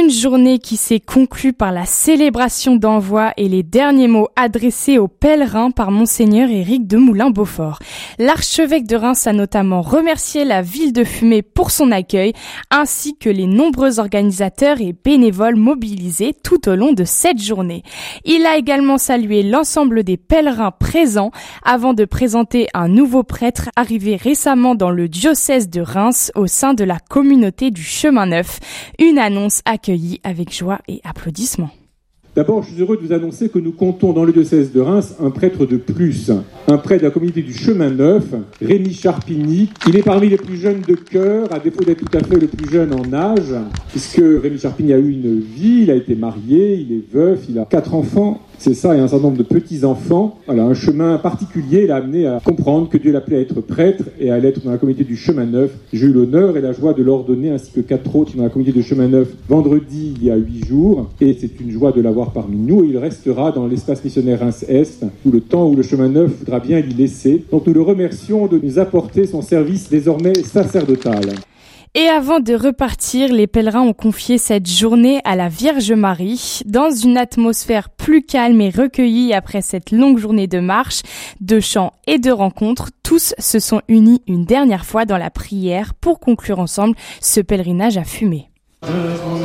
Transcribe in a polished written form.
Une journée qui s'est conclue par la célébration d'envoi et les derniers mots adressés aux pèlerins par Monseigneur Éric de Moulin-Beaufort. L'archevêque de Reims a notamment remercié la ville de Fumay pour son accueil, ainsi que les nombreux organisateurs et bénévoles mobilisés tout au long de cette journée. Il a également salué l'ensemble des pèlerins présents avant de présenter un nouveau prêtre arrivé récemment dans le diocèse de Reims au sein de la communauté du Chemin Neuf. Une annonce accueillie avec joie et applaudissements. D'abord, je suis heureux de vous annoncer que nous comptons dans le diocèse de Reims un prêtre de plus, un prêtre de la communauté du Chemin Neuf, Rémi Charpigny. Il est parmi les plus jeunes de cœur, à défaut d'être tout à fait le plus jeune en âge, puisque Rémi Charpigny a eu une vie, il a été marié, il est veuf, il a 4 enfants. C'est ça, et un certain nombre de petits-enfants. Voilà, un chemin particulier l'a amené à comprendre que Dieu l'appelait à être prêtre et à l'être dans la communauté du Chemin Neuf. J'ai eu l'honneur et la joie de l'ordonner, ainsi que 4 autres dans la communauté du Chemin Neuf, vendredi, il y a 8 jours. Et c'est une joie de l'avoir parmi nous. Et il restera dans l'espace missionnaire Reims-Est, tout le temps où le Chemin Neuf voudra bien l'y laisser. Donc nous le remercions de nous apporter son service désormais sacerdotal. Et avant de repartir, les pèlerins ont confié cette journée à la Vierge Marie. Dans une atmosphère plus calme et recueillie après cette longue journée de marche, de chants et de rencontres, tous se sont unis une dernière fois dans la prière pour conclure ensemble ce pèlerinage à Fumay.